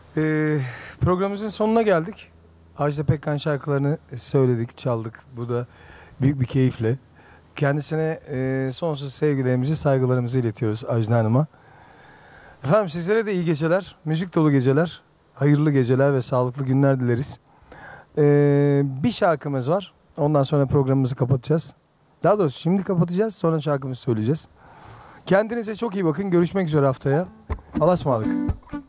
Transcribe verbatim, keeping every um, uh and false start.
Ee, programımızın sonuna geldik. Ajda Pekkan şarkılarını söyledik, çaldık. Bu da büyük bir keyifle. Kendisine e, sonsuz sevgilerimizi, saygılarımızı iletiyoruz Ajda Hanım'a. Efendim sizlere de iyi geceler, müzik dolu geceler, hayırlı geceler ve sağlıklı günler dileriz. Ee, bir şarkımız var. Ondan sonra programımızı kapatacağız. Daha doğrusu şimdi kapatacağız, sonra şarkımızı söyleyeceğiz. Kendinize çok iyi bakın. Görüşmek üzere haftaya. Allah'a ısmarladık.